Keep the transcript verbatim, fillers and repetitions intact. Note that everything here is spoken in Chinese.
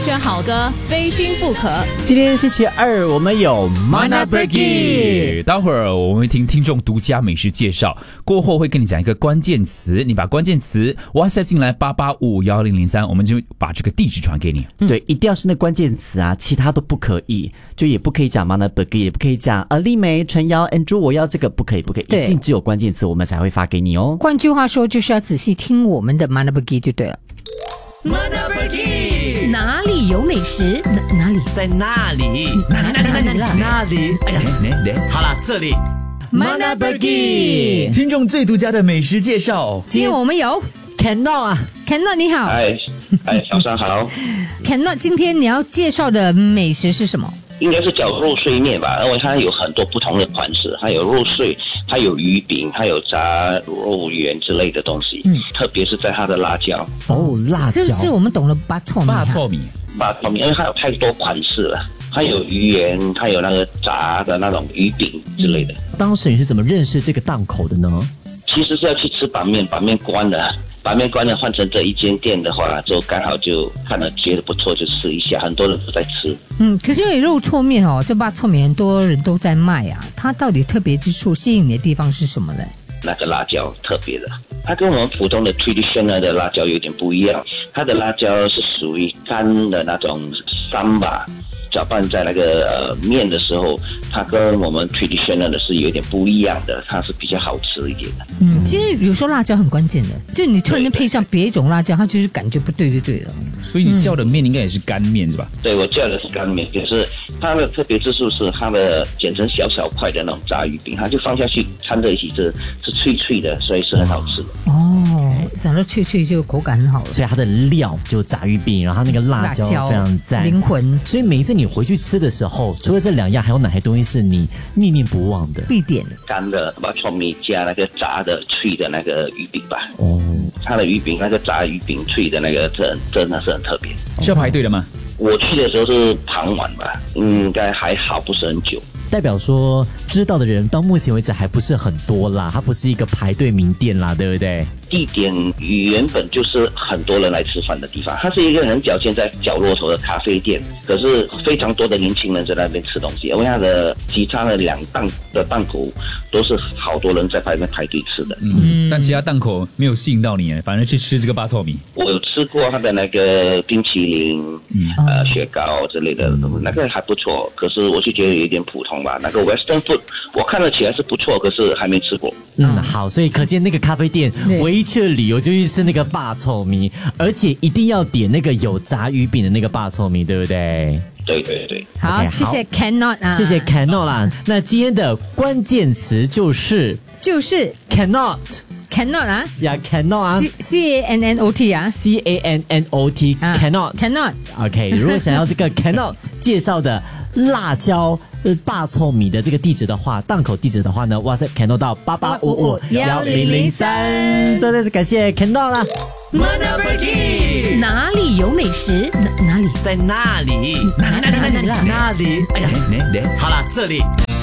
选好歌，非听不可。 今天星期二，我们有 Mana Pergi。 待会儿我们会听听众独家美食介绍，过后会跟你讲一个关键词，你把关键词 WhatsApp 进来八八五幺零零三，我们就把这个地址传给你。 嗯、对，一定要是那关键词啊，其他都不可以，就也不可以讲 Mana Pergi， 也不可以讲呃丽梅、陈瑶、Andrew 我要这个，不可以，不可以，一定只有关键词我们才会发给你哦。 换句话说，就是要仔细听我们的 Mana Pergi 就对了。 Mana Pergi， 哪里有美食？ 哪哪里？ 在那里？ 哪里？哪里？哪里？ 哪里？哎呀，好了，这里 Mana Pergi， 听众最独家的美食介绍。 今天我们有 Cannot 啊 Cannot 你好， 哎哎，早上好。 Cannot 今天你要介绍的美食是什么？ 应该是叫肉碎面吧，因为它有很多不同的款式，它有肉碎，它有鱼饼，它有炸肉圆之类的东西。嗯，特别是在它的辣椒。 哦，辣椒。 是不是我们懂了巴错米？ 巴错米， 巴错米，因为它有太多款式了。它有鱼圆，它有那个炸的那种鱼饼之类的。 当时你是怎么认识这个档口的呢？ 其实是要去吃板面，板面关了。板面关了换成这一间店的话，就刚好就看了觉得不错，就试一下。很多人都在吃。 嗯，可是因为肉搓面哦，这巴搓面很多人都在卖啊，它到底特别之处、吸引你的地方是什么呢？ 那个辣椒特别的，它跟我们普通的 traditional 的辣椒有点不一样。它的辣椒是属于干的那种三把。搅拌在那个呃面的时候，它跟我们 traditional 的是有点不一样的，它是比较好吃一点的。 嗯，其实有时候辣椒很关键的，就你突然间配上别一种辣椒，它就是感觉不对就对了。 所以你叫的面应该也是干面是吧？ 对，我叫的是干面，就是它的特别之处是它的剪成小小块的那种炸鱼饼，它就放下去掺在一起是是脆脆的，所以是很好吃的。 哦，长得脆脆就口感很好了。 所以它的料就炸鱼饼，然后它那个辣椒非常赞， 灵魂。 所以每一次你回去吃的时候，除了这两样，还有哪些东西是你念念不忘的？ 必点干的把糙米加那个炸的脆的那个鱼饼吧。 哦， 它的鱼饼那个炸鱼饼脆的那个真真的是很特别。 是要排队的吗？ 我去的时候是傍晚吧，应该还好，不是很久。 代表说知道的人到目前为止还不是很多啦，它不是一个排队名店啦，对不对？ 地点原本就是很多人来吃饭的地方，它是一个很表现在角落头的咖啡店，可是非常多的年轻人在那边吃东西，因为它的其他的两档的档口都是好多人在排队排队吃的。 嗯，但其他档口没有吸引到你，反而去吃这个巴错米。 我有吃过它的那个冰淇淋，嗯，呃，雪糕之类的，嗯、那个还不错，可是我就觉得有点普通吧。那个 Western food 我看了起来是不错，可是还没吃过。 嗯，好，所以可见那个咖啡店唯一去的理由就是吃那个巴错米，而且一定要点那个有炸鱼饼的那个巴错米，对不对？ 对对对。 好， okay, 谢谢 Cannot 啊， 谢谢 Cannot 啦。那今天的关键词就是就是 Cannot。 Cannot 啊呀、yeah, Cannot 啊 C A N N O T 啊 C A N N O T、啊、Cannot Cannot OK 如果想要这个 Cannot 介绍的辣椒巴错米的这个地址的话，档口地址的话呢，哇塞 Cannot 到八八五五幺零零三，真的是感谢 Cannot 啦。 Mana Pergi， 哪里有美食？ 哪哪里？ 在那里？哪里？哪里？哪里？哎呀，好了，这里。